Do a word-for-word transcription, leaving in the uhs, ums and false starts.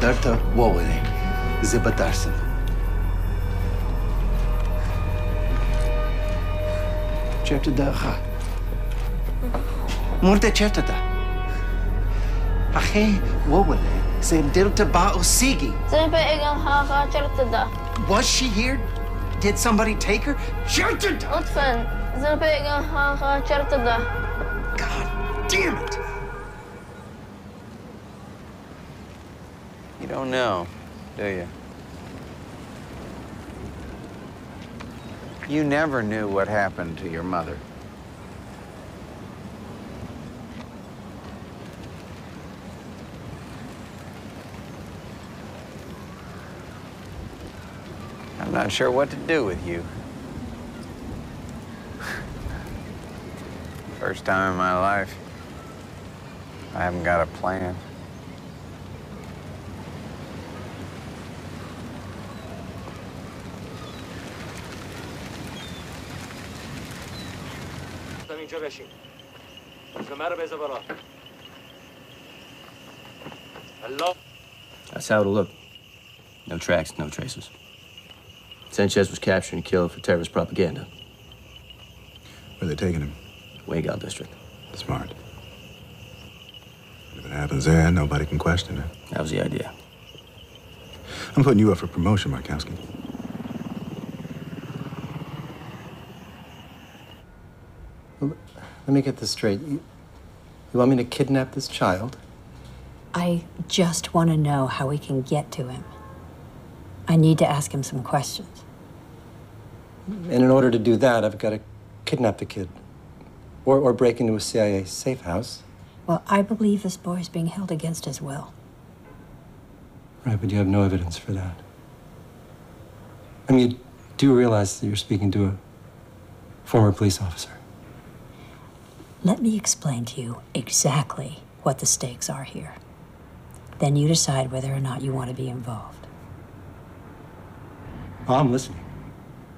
Darta Wawale, Zibatarsan. Chertada ha. Murte chertada. Ahe Wawale, se Delta Ba Osigi. Was she here? Did somebody take her? Chertada! God damn it! You don't know, do you? You never knew what happened to your mother. I'm not sure what to do with you. First time in my life, I haven't got a plan. That's how it'll look. No tracks, no traces. Sanchez was captured and killed for terrorist propaganda. Where are they taking him? Wagal district. Smart. If it happens there, nobody can question it. That was the idea. I'm putting you up for promotion, Markowski. Let me get this straight. You, you want me to kidnap this child? I just want to know how we can get to him. I need to ask him some questions. And in order to do that, I've got to kidnap the kid. Or, or break into a C I A safe house. Well, I believe this boy is being held against his will. Right, but you have no evidence for that. I mean, you do realize that you're speaking to a former police officer. Let me explain to you exactly what the stakes are here. Then you decide whether or not you want to be involved. Oh, I'm listening.